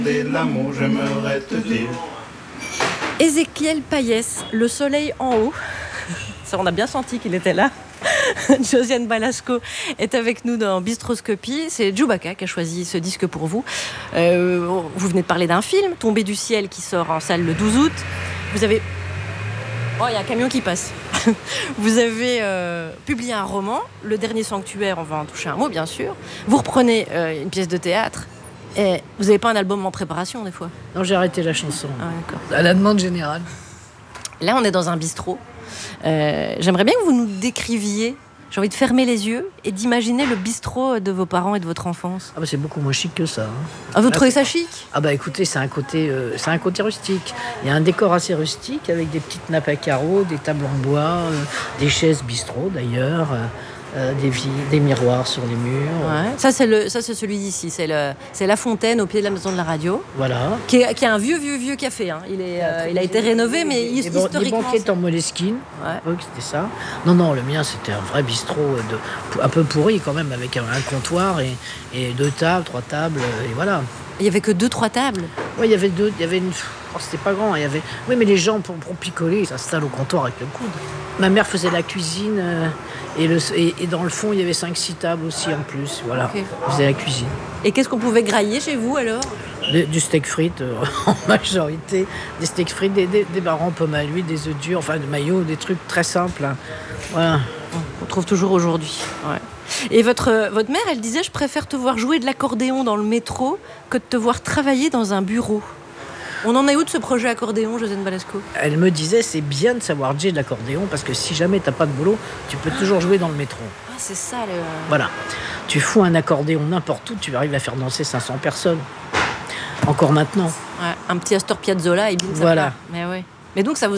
De l'amour, j'aimerais te dire. Ézéchiel Payès, Le soleil en haut. Ça, on a bien senti qu'il était là. Josiane Balasco est avec nous dans Bistroscopie. C'est Djoubaka qui a choisi ce disque pour vous. Vous venez de parler d'un film, Tombé du ciel, qui sort en salle le 12 août. Vous avez... Oh, il y a un camion qui passe. Vous avez publié un roman, Le dernier sanctuaire, on va en toucher un mot bien sûr. Vous reprenez une pièce de théâtre. Et vous n'avez pas un album en préparation des fois? Non, j'ai arrêté la chanson. Ah, d'accord. À la demande générale. Là, on est dans un bistrot. J'aimerais bien que vous nous décriviez. J'ai envie de fermer les yeux et d'imaginer le bistrot de vos parents et de votre enfance. Ah bah c'est beaucoup moins chic que ça. Ah, vous trouvez ça chic? Ah bah écoutez, c'est un côté rustique. Il y a un décor assez rustique avec des petites nappes à carreaux, des tables en bois, des chaises bistrot d'ailleurs. Des miroirs sur les murs. Ouais. Ça c'est celui d'ici, c'est la fontaine au pied de la maison de la radio. Voilà. Qui est un vieux café. Hein. Il a été rénové, mais historiquement. Les banquettes en moleskine. Ouais. Oui, c'était ça. Non, le mien c'était un vrai bistrot un peu pourri quand même, avec un comptoir et 2 tables, 3 tables, et voilà. Il y avait que 2-3 tables. Oui, il y avait une. Oh, c'était pas grand. Oui, mais les gens pour picoler, ils s'installent au comptoir avec le coude. Ma mère faisait la cuisine et dans le fond, il y avait 5-6 tables aussi en plus. Voilà, okay. Elle faisait la cuisine. Et qu'est-ce qu'on pouvait grailler chez vous alors? Du steak frites en majorité. Des steaks frites, des marrons pommes à l'huile, des œufs durs, enfin de maillot, des trucs très simples. Hein. Voilà. On trouve toujours aujourd'hui. Ouais. Et votre mère, elle disait, je préfère te voir jouer de l'accordéon dans le métro que de te voir travailler dans un bureau. On en est où de ce projet accordéon, Josiane Balasco? Elle me disait, c'est bien de savoir jouer de l'accordéon parce que si jamais t'as pas de boulot, tu peux toujours jouer dans le métro. Ah, c'est ça Voilà. Tu fous un accordéon n'importe où, tu arrives à faire danser 500 personnes. Encore maintenant. Ouais, un petit Astor Piazzolla et bim, ça voilà. part. Mais ouais. Mais donc ça vous